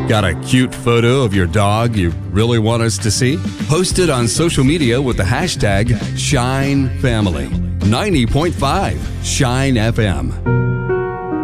Got a cute photo of your dog you really want us to see? Post it on social media with the hashtag ShineFamily. 90.5 Shine FM.